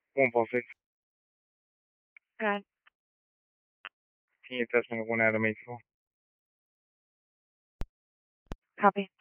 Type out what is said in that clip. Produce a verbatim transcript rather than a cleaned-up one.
one four six. Good. Can you test me one Adam eighty four? Copy.